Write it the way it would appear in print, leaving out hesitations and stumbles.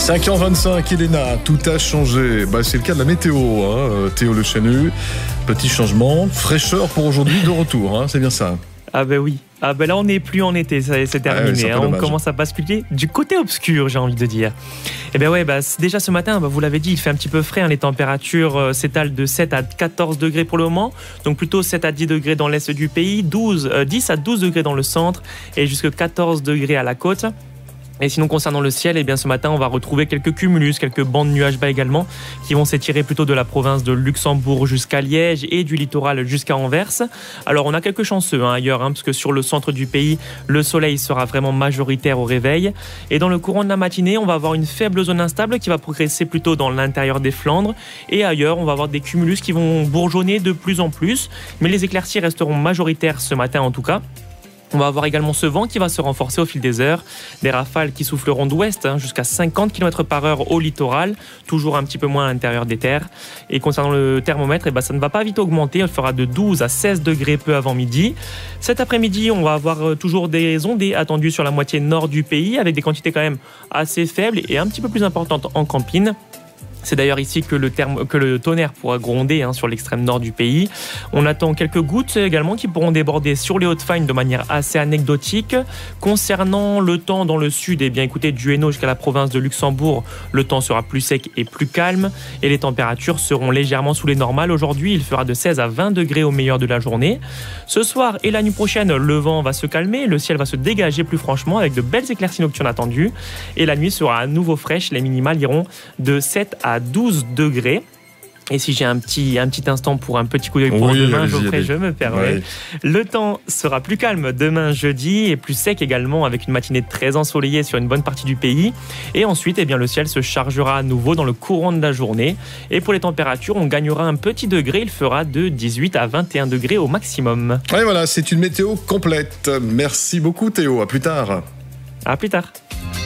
5h25, Elena, tout a changé. C'est le cas de la météo, hein, Théo Le Chanu. Petit changement, fraîcheur pour aujourd'hui, de retour, hein, c'est bien ça. Ah ben oui, là on n'est plus en été, c'est terminé, on commence à basculer du côté obscur, j'ai envie de dire. Et ben ouais, déjà ce matin, vous l'avez dit, il fait un petit peu frais, hein, les températures s'étalent de 7 à 14 degrés pour le moment, donc plutôt 7 à 10 degrés dans l'est du pays, 10 à 12 degrés dans le centre et jusqu'à 14 degrés à la côte. Et sinon, concernant le ciel, ce matin, on va retrouver quelques cumulus, quelques bancs de nuages bas également, qui vont s'étirer plutôt de la province de Luxembourg jusqu'à Liège et du littoral jusqu'à Anvers. Alors, on a quelques chanceux ailleurs, parce que sur le centre du pays, le soleil sera vraiment majoritaire au réveil. Et dans le courant de la matinée, on va avoir une faible zone instable qui va progresser plutôt dans l'intérieur des Flandres. Et ailleurs, on va avoir des cumulus qui vont bourgeonner de plus en plus. Mais les éclaircies resteront majoritaires ce matin en tout cas. On va avoir également ce vent qui va se renforcer au fil des heures. Des rafales qui souffleront d'ouest jusqu'à 50 km par heure au littoral, toujours un petit peu moins à l'intérieur des terres. Et concernant le thermomètre, ça ne va pas vite augmenter. Il fera de 12 à 16 degrés peu avant midi. Cet après-midi, on va avoir toujours des ondées attendues sur la moitié nord du pays, avec des quantités quand même assez faibles et un petit peu plus importantes en Campine. C'est d'ailleurs ici que le tonnerre pourra gronder sur l'extrême nord du pays. On attend quelques gouttes également qui pourront déborder sur les Hautes-Fagnes de manière assez anecdotique. Concernant le temps dans le sud, écoutez, du Hainaut jusqu'à la province de Luxembourg, le temps sera plus sec et plus calme et les températures seront légèrement sous les normales. Aujourd'hui, il fera de 16 à 20 degrés au meilleur de la journée. Ce soir et la nuit prochaine, le vent va se calmer, le ciel va se dégager plus franchement avec de belles éclaircies nocturnes attendues et la nuit sera à nouveau fraîche. Les minimales iront de 7 à 12 degrés. Et si j'ai un petit instant pour un petit coup d'œil pour demain, Geoffrey, je me permets. Oui. Le temps sera plus calme demain jeudi et plus sec également avec une matinée très ensoleillée sur une bonne partie du pays. Et ensuite, le ciel se chargera à nouveau dans le courant de la journée. Et pour les températures, on gagnera un petit degré. Il fera de 18 à 21 degrés au maximum. Et voilà, c'est une météo complète. Merci beaucoup Théo, à plus tard. À plus tard.